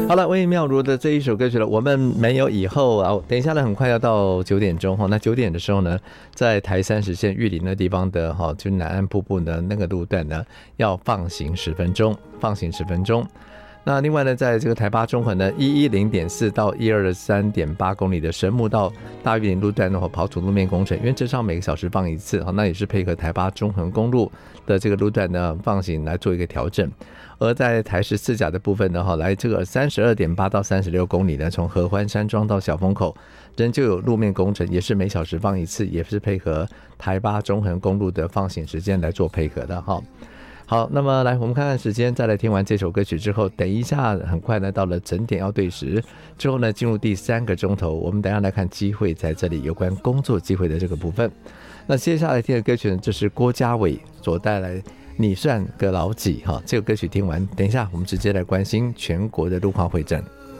好了，魏妙如的这一首歌曲了，我们没有以后啊。等一下呢，很快要到9点钟哈。那9点的时候呢，在台30线玉林那地方的哈，就南岸瀑布呢那个路段呢，要放行10分钟，放行10分钟。那另外呢，在这个台八中横呢110.4到123.8公里的神木到大玉林路段的话，跑主路面工程，原则上每个小时放一次，那也是配合台八中横公路的这个路段呢放行来做一个调整。而在台14甲的部分呢，来这个32.8到36公里呢，从合欢山庄到小丰口仍旧有路面工程，也是每小时放一次，也是配合台八中横公路的放行时间来做配合的哈。好，那么来我们看看时间，再来听完这首歌曲之后，等一下很快呢到了整点要对时之后呢，进入第3个钟头，我们等一下来看机会在这里有关工作机会的这个部分。那接下来听的歌曲呢，这是郭家伟所带来你算个老几哈，这个歌曲听完，等一下我们直接来关心全国的路况会诊。